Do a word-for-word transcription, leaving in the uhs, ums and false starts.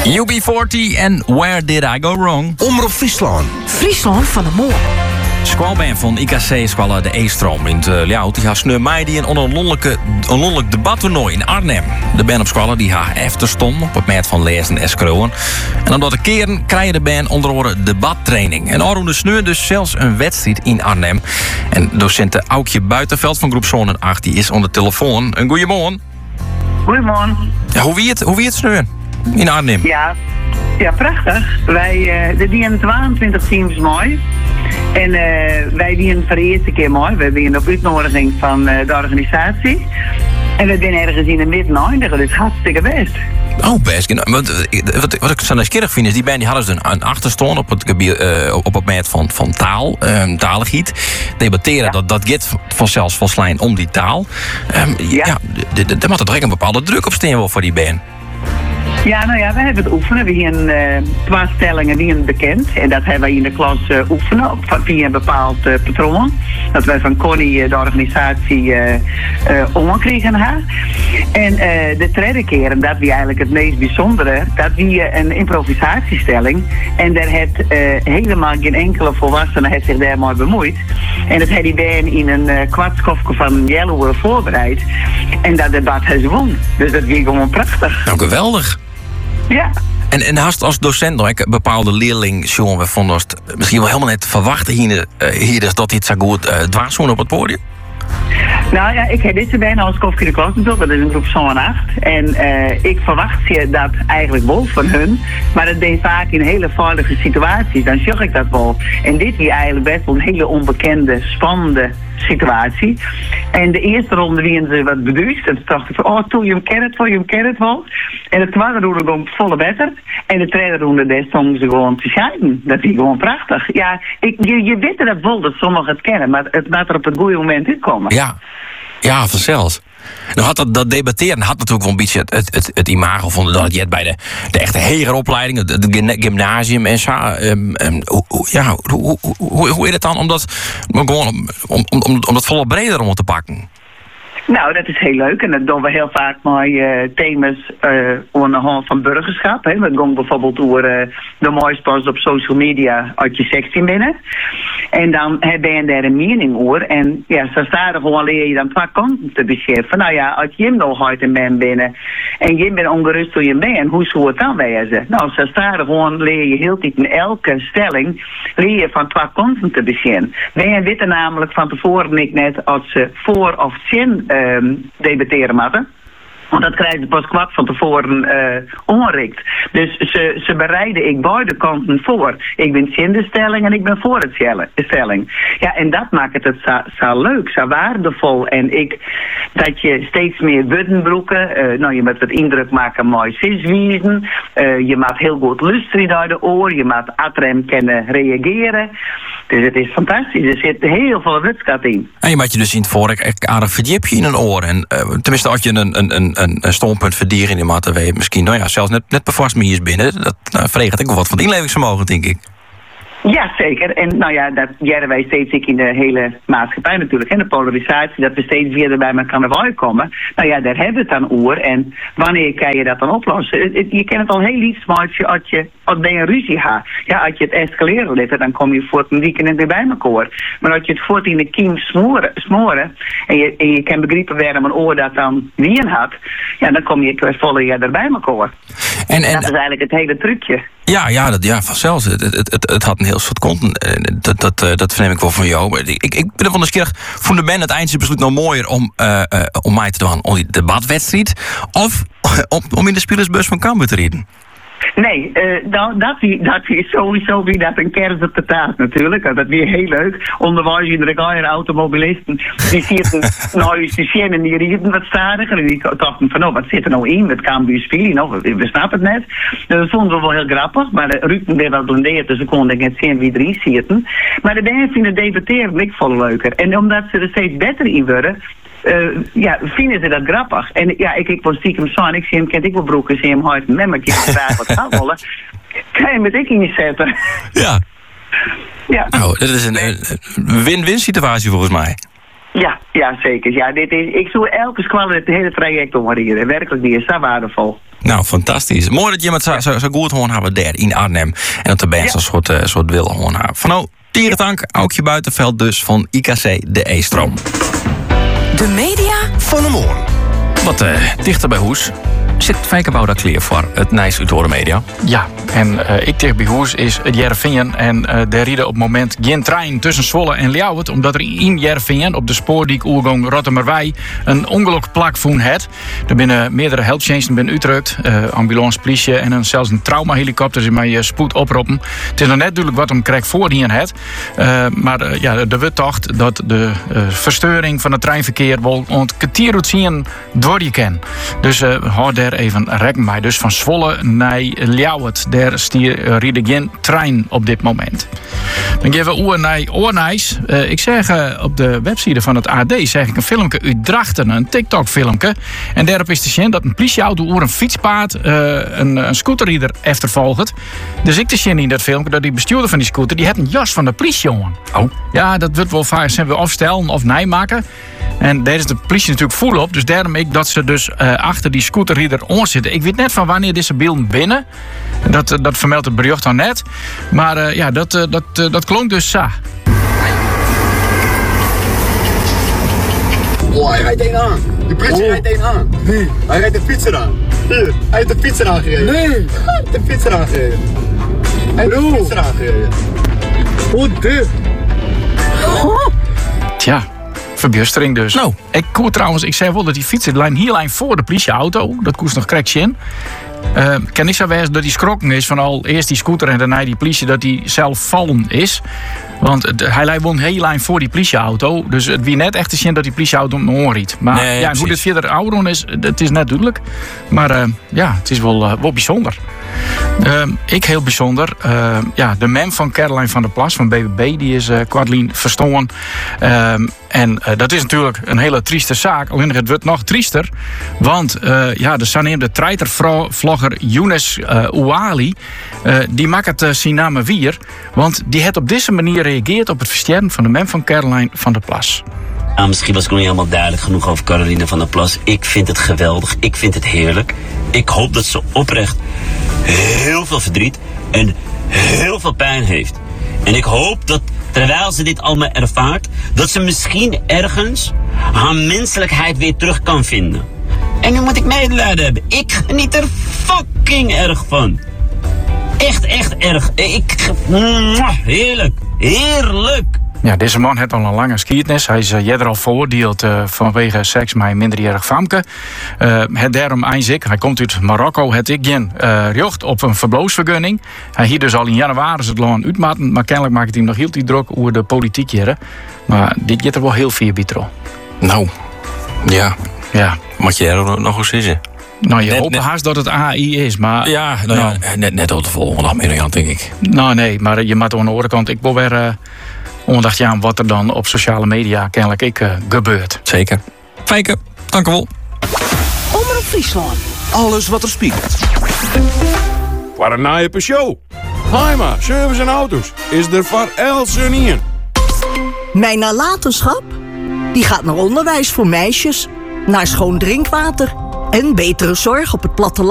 U B veertig en Where Did I Go Wrong? Omroep Friesland. Friesland van de Moor. Squalband van I K C Squallen de E-stroom in het uh, Ljout. Die gaat sneu mei die een ononderlijk ononderlijk debattoernooi in Arnhem. De band op Squallen die haar efter stond op het meet van lezen en scrollen. En omdat de keren krijgen de band onder andere debattraining. En Arun de sneu dus zelfs een wedstrijd in Arnhem. En docent Aukje Buitenveld van groep Zonen acht die is onder de telefoon. Een goeiemorgen. Goedemorgen. Ja, hoe wie het, hoe wie het sneu in Arnhem? Ja, ja prachtig. Wij, uh, de die tweeëntwintig teams mooi. En uh, wij winnen voor de eerste keer mooi. We winnen op uitnodiging van uh, de organisatie. En we zijn ergens in de midden eindigen, dus hartstikke best. Oh, best. Wat, wat, wat ik zo nieuwsgierig vind is, die band die hadden dus een, een achterstand op het gebied, uh, op het meet van, van taal, um, taligheid. Debatteren, ja. dat, dat gaat vanzelfs van slijn om die taal. Um, ja, ja daar moet er direct een bepaalde druk op staan voor die band. Ja, nou ja, we hebben het oefenen. We hebben uh, twee stellingen die een bekend. En dat hebben wij in de klas uh, oefenen op, via een bepaald uh, patroon. Dat wij van Connie, uh, de organisatie, uh, uh, omgekregen hebben. En uh, de tweede keer, en dat was eigenlijk het meest bijzondere, dat was een improvisatiestelling. En daar heeft uh, helemaal geen enkele volwassene heeft zich daar maar bemoeid. En dat heeft die band in een uh, kwartskofje van Yellow voorbereid. En dat debat heeft won. Dus dat was gewoon prachtig. Nou, geweldig. Ja. En, en hast als docent nog een bepaalde leerling, Sean, we vonden het misschien wel helemaal net verwachten hier, uh, hier dus dat dit zo goed uh, dwars op het podium? Nou ja, ik heb deze bijna als koffie de klas natuurlijk, dat is een groep zo'n acht. En uh, ik verwacht je dat eigenlijk wel van hun, maar het ben vaak in hele veilige situaties, dan zeg ik dat wel. En dit is eigenlijk best wel een hele onbekende, spannende situatie. En de eerste ronde wien ze wat beduust. En toen dacht ik van, oh, toen je hem kent wel, je hem kent wel. En de tweede ronde kwam volle beter. En de tweede ronde, daar stonden ze gewoon te scheiden. Dat is gewoon prachtig. Ja, ik, je, je weet dat wel dat sommigen het kennen, maar het laat er op het goede moment in komen. Ja, ja, vanzelfs. Nou had dat, dat debatteren had natuurlijk wel een beetje het, het, het, het imago van dat je bij de, de echte hogere opleiding, het, het gymnasium en zo. Um, um, hoe, ja, hoe, hoe, hoe, hoe is het dan om dat, gewoon, om, om, om, om dat volle breder om te pakken? Nou, dat is heel leuk. En dat doen we heel vaak met uh, thema's uh, aan de hand van burgerschap. Hè. We gaan bijvoorbeeld door uh, de mooiste post op social media uit je zestien binnen. En dan heb je daar een mening over. En ja, zo staat er gewoon leer je dan twee kanten te beseffen. Nou ja, als je hem nog uit een man binnen en je bent ongerust door je man, hoe zou het dan wezen? Nou, zo staat er gewoon leer je heel tijd in elke stelling leer je van twee kanten te beginnen. Wij weten namelijk van tevoren niet net als ze voor of zin Um, debatteren moeten. Want dat krijgt pas kwart van tevoren uh, onrikt. Dus ze, ze bereiden ik beide kanten voor. Ik ben in de stelling en ik ben voor het de stelling. Ja, en dat maakt het zo, zo leuk, zo waardevol. En ik, dat je steeds meer buddenbroeken, uh, nou je moet wat indruk maken, mooi ziswiezen. Uh, je moet heel goed luisteren door de oor. Je moet atrem kunnen reageren. Dus het is fantastisch. Er zit heel veel wetskap in. En je moet je dus in het vorige aardig verdiepje in een oor. En uh, tenminste, als je een, een, een Een, een standpunt verdieren in de maat, weet misschien, nou ja, zelfs net, net bevast me hier binnen. Dat nou, vreegt ik wel wat van het inlevingsvermogen, denk ik. Ja, zeker. En nou ja, dat jaren wij steeds in de hele maatschappij natuurlijk. En de polarisatie, dat we steeds weer bij elkaar komen. Nou ja, daar hebben we het dan over. En wanneer kan je dat dan oplossen? Je kent het al heel iets, maar als je, als je, als je een ruzie hebt, ja, als je het escaleren laat, dan kom je voort een weekend weer bij elkaar. Maar als je het voort in de kiem smoren, smoren en, je, en je kan begrijpen waarom een oor dat dan wien had, ja, dan kom je het volle jaar erbij elkaar. En, en dat is eigenlijk het hele trucje. Ja, ja, dat, ja vanzelfs. Het, het, het, het had een heel soort content. Dat, dat, dat verneem ik wel van jou. Ik, ik ben er van de keer van de band het eindje besluit nog mooier om, uh, uh, om mij te doen om die debatwedstrijd of om, om in de spelersbus van Cambuur te rijden. Nee, uh, nou, dat, dat is sowieso weer dat een kerst op de taart natuurlijk. Dat weer heel leuk. Onderwijs in de regalen automobilisten. Die zitten nou eens te zien en die rieden wat stadiger. En die dachten van, oh, wat zit er nou in met Cambuur spelen? Nou, we, we snappen het net. Dat vonden we wel heel grappig. Maar de Ruben werd wel blendeerd, dus ze konden net zien wie erin zitten. Maar de mensen vinden debatteren ik veel leuker. En omdat ze er steeds beter in worden, Uh, ja, vinden ze dat grappig. En ja, ik, ik was stiekem zo en ik zie hem, kent ik wel broeken, zie hem hard met me, vraag wat gaat rollen. Kan je met ik inzetten? Ja. Ja. Nou, dat is een, een win-win situatie volgens mij. Ja, ja, zeker. Ja, dit is, ik zoek elke squalle het hele traject om hier. Werkelijk, die is zo waardevol. Nou, fantastisch. Mooi dat je met zo, zo, zo goed gewoon hebben daar in Arnhem. En dat de best een soort, uh, soort wil gewoon hebben. Van nou, tierentank, Aukje Buitenveld dus van I K C de E-stroom. De media van de morgen. Wat uh, dichter bij Hoes zit Fijkenbouw daar klaar voor het Nijs uit de media. Ja, en uh, ik tegen bij Hoes is het Jereveen. En uh, daar rieden op het moment geen trein tussen Zwolle en Ljouwert. Omdat er in Jereveen op de spoordiek oergang Rottemerwij een ongeluk plak voen het. Er binnen meerdere helpdiensten binnen Utrecht. Uh, ambulance, politie en een, zelfs een traumahelikopter die mij uh, spoed oproepen. Het is nog net duidelijk wat hem krijgt voor die het. Uh, maar uh, ja, er wordt toch dat de uh, verstoring van het treinverkeer wel een kwartier zien door je kan. Dus uh, houd daar even rekening mee. Dus van Zwolle naar Ljouwert. Daar stier rieden geen trein op dit moment. Dan geven we oor naar Oornijs. Uh, ik zeg uh, op de website van het A D zeg ik een filmpje uit Drachten, een TikTok-filmpje. En daarop is te zien dat een politieauto oor een fietspaard uh, een, een scooterrieder achtervolgt. Dus ik te zien in dat filmpje dat die bestuurder van die scooter die had een jas van de politie, jongen. Oh. Ja, dat wordt wel vaak zijn we afstellen of nijmaken. En daar is de politie natuurlijk voel op. Dus daarom ik dat ze dus uh, achter die scooterrieder zitten. Ik weet net van wanneer deze beelden binnen. Dat, dat vermeldt het bericht dan net. Maar uh, ja, dat, uh, dat, uh, dat klonk dus sa. Oh, hij rijdt één aan. De politie oh. rijdt één aan. Nee. Hij rijdt de fietser aan. Hier, hij heeft de fietser aangereden. Nee. Hij heeft de fietser aangereden. Hij heeft de fietser aangereden. Hoe dit? Oh. Tja. Verbustering dus. Nou. Ik koer trouwens, ik zei wel dat die fietser lijn hier lijn voor de politieauto. Dat koest nog correct in. Uh, kan niet zo wezen dat die schrokken is van al eerst die scooter en daarna die politie dat die zelf vallen is. Want het, hij lijkt wel een hele lijn voor die politieauto. Dus het wie net echt te zien dat die politieauto om me riet. Maar nee, ja, hoe dit verder ouder is, het is net duidelijk. Maar uh, ja, het is wel, uh, wel bijzonder. Uh, ik heel bijzonder. Uh, ja, de mem van Caroline van der Plas van B B B, die is uh, kwartlien verstoren. Uh, en uh, dat is natuurlijk een hele trieste zaak. Alleen het wordt nog triester. Want uh, ja, de saneemde treitervlogger Younes uh, Ouali, uh, die maakt het uh, zijn naam weer. Want die heeft op deze manier reageerd op het versterren van de mem van Caroline van der Plas. Nou, misschien was ik nog niet helemaal duidelijk genoeg over Caroline van der Plas. Ik vind het geweldig. Ik vind het heerlijk. Ik hoop dat ze oprecht heel veel verdriet en heel veel pijn heeft. En ik hoop dat terwijl ze dit allemaal ervaart, dat ze misschien ergens haar menselijkheid weer terug kan vinden. En nu moet ik medelijden hebben. Ik geniet er fucking erg van. Echt, echt erg. Ik, heerlijk. Heerlijk. Ja, deze man heeft al een lange geschiedenis. Hij is uh, jeder al veroordeeld uh, vanwege seks met een minderjarig famke. Uh, het daarom eindelijk, hij komt uit Marokko, het ik geen uh, recht op een verbloosvergunning. Hij hier dus al in januari het land uitmaten, maar kennelijk maakt het hem nog heel die druk over de politiek hier. Maar dit gaat er wel heel veel beter. Nou, ja. Ja. Moet je er nog eens zeggen? Nou, je net, hoopt net, haast dat het A I is, maar... Ja, nou, nou ja, net, net op de volgende afmiddag, denk ik. Nou, nee, maar je moet aan de andere kant... Ik wil weer... Uh, ondacht ja, wat er dan op sociale media kennelijk ik uh, gebeurt. Zeker. Fijke, dank u wel. Omroep Friesland. Alles wat er speelt. Voor een naaie show. Heima, service en auto's is er voor Elsen hier. Mijn nalatenschap? Die gaat naar onderwijs voor meisjes, naar schoon drinkwater en betere zorg op het platteland.